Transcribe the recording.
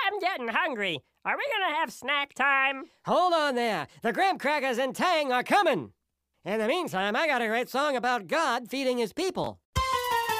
I'm getting hungry. Are we gonna have snack time? Hold on there. The graham crackers and Tang are coming. In the meantime, I got a great song about God feeding his people.